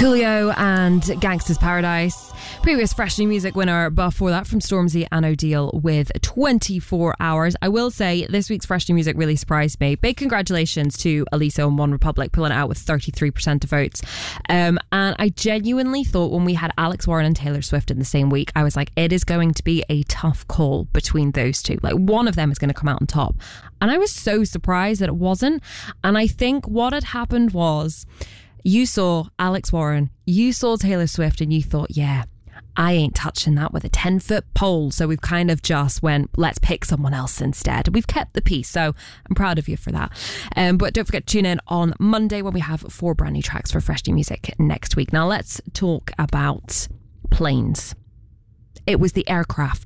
Coolio and Gangsta's Paradise. Previous Fresh New Music winner before that from Stormzy and O'Deal with 24 Hours. I will say this week's Fresh New Music really surprised me. Big congratulations to Elisa and One Republic pulling it out with 33% of votes. And I genuinely thought when we had Alex Warren and Taylor Swift in the same week, I was like, it is going to be a tough call between those two. Like one of them is going to come out on top. And I was so surprised that it wasn't. And I think what had happened was you saw Alex Warren, you saw Taylor Swift, and you thought, yeah, I ain't touching that with a 10-foot pole. So we've kind of just went, let's pick someone else instead. We've kept the peace, so I'm proud of you for that. But don't forget to tune in on Monday when we have 4 brand new tracks for Fresh New Music next week. Now let's talk about planes. It was the aircraft